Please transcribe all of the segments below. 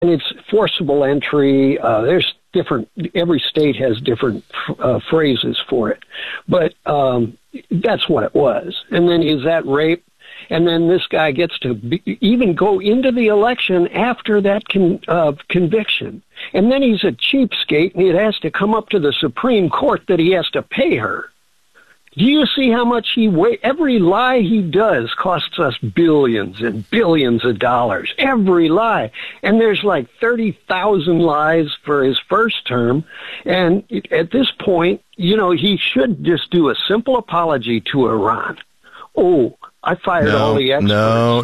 and it's forcible entry. There's different, every state has different phrases for it. But that's what it was. And then is that rape? And then this guy gets to even go into the election after that conviction. And then he's a cheapskate, and it has to come up to the Supreme Court that he has to pay her. Do you see how much every lie he does costs us billions and billions of dollars. Every lie. And there's like 30,000 lies for his first term. And at this point, he should just do a simple apology to Iran. Oh, I fired all the experts.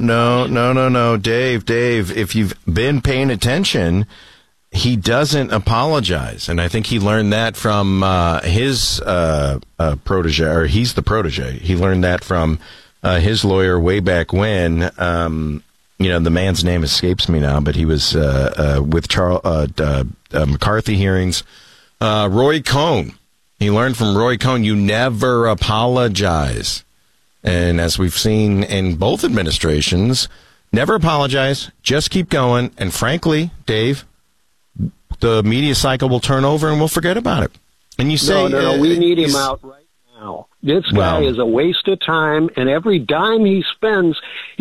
No. Dave, if you've been paying attention, he doesn't apologize. And I think he learned that from his protege, or he's the protege. He learned that from his lawyer way back when. The man's name escapes me now, but he was with McCarthy hearings. Roy Cohn. He learned from Roy Cohn, you never apologize. And as we've seen in both administrations, never apologize, just keep going. And frankly, Dave, the media cycle will turn over and we'll forget about it. And you say... No, we need him out right now. This guy is a waste of time, and every dime he spends,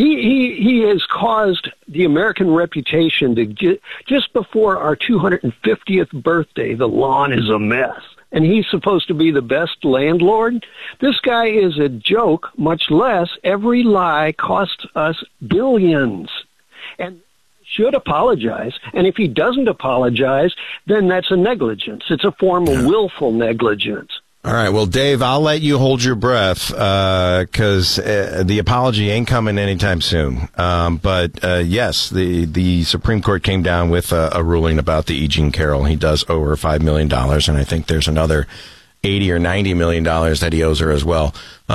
he has caused the American reputation to... Just before our 250th birthday, the lawn is a mess. And he's supposed to be the best landlord. This guy is a joke, much less every lie costs us billions. And should apologize. And if he doesn't apologize, then that's a negligence. It's a form of willful negligence. All right. Well, Dave, I'll let you hold your breath because the apology ain't coming anytime soon. But yes, the Supreme Court came down with a ruling about the E. Jean Carroll. He does owe her $5 million, and I think there's another $80 or $90 million that he owes her as well,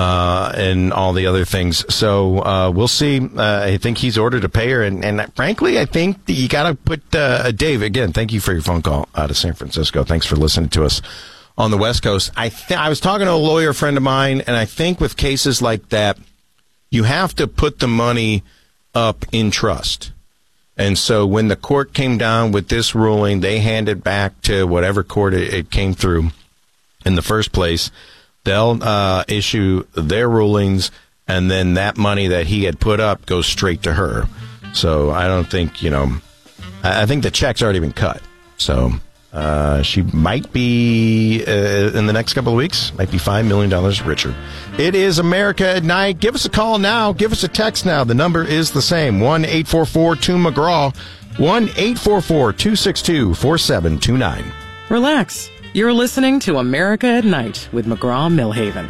and all the other things. So we'll see. I think he's ordered to pay her, and frankly, I think you got to put Dave, again, thank you for your phone call out of San Francisco. Thanks for listening to us on the West Coast. I was talking to a lawyer friend of mine, and I think with cases like that, you have to put the money up in trust. And so when the court came down with this ruling, they handed back to whatever court it came through in the first place. They'll issue their rulings, and then that money that he had put up goes straight to her. So I don't think, I think the check's already been cut. So she might be, in the next couple of weeks, might be $5 million richer. It is America at Night. Give us a call now. Give us a text now. The number is the same, 1-844-2-McGraw, 1-844-262-4729. Relax. You're listening to America at Night with McGraw-Milhaven.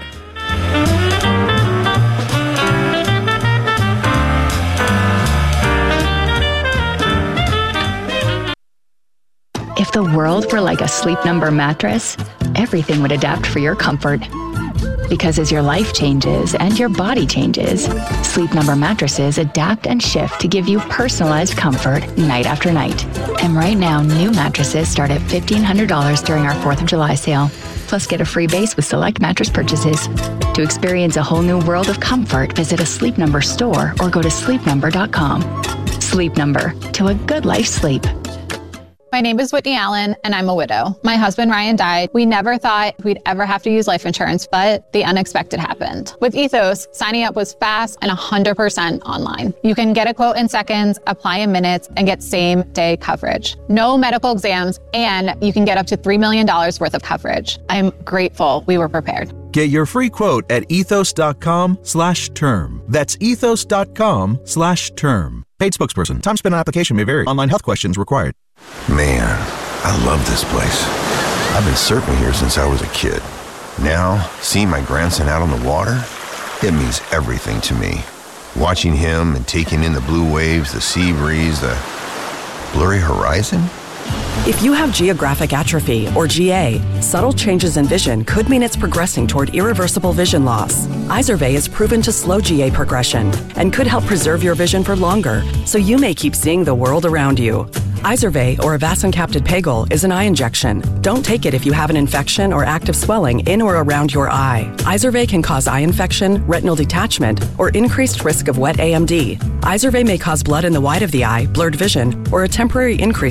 If the world were like a Sleep Number mattress, everything would adapt for your comfort. Because as your life changes and your body changes, Sleep Number mattresses adapt and shift to give you personalized comfort night after night. And right now, new mattresses start at $1,500 during our 4th of July sale. Plus, get a free base with select mattress purchases. To experience a whole new world of comfort, visit a Sleep Number store or go to sleepnumber.com. Sleep Number, to a good life sleep. My name is Whitney Allen, and I'm a widow. My husband, Ryan, died. We never thought we'd ever have to use life insurance, but the unexpected happened. With Ethos, signing up was fast and 100% online. You can get a quote in seconds, apply in minutes, and get same-day coverage. No medical exams, and you can get up to $3 million worth of coverage. I'm grateful we were prepared. Get your free quote at ethos.com/term. That's ethos.com/term. Paid spokesperson. Time spent on application may vary. Online health questions required. Man, I love this place. I've been surfing here since I was a kid. Now, seeing my grandson out on the water, it means everything to me. Watching him and taking in the blue waves, the sea breeze, the blurry horizon. If you have geographic atrophy, or GA, subtle changes in vision could mean it's progressing toward irreversible vision loss. Izervay is proven to slow GA progression and could help preserve your vision for longer, so you may keep seeing the world around you. Izervay, or avacincaptad pegol, is an eye injection. Don't take it if you have an infection or active swelling in or around your eye. Izervay can cause eye infection, retinal detachment, or increased risk of wet AMD. Izervay may cause blood in the white of the eye, blurred vision, or a temporary increase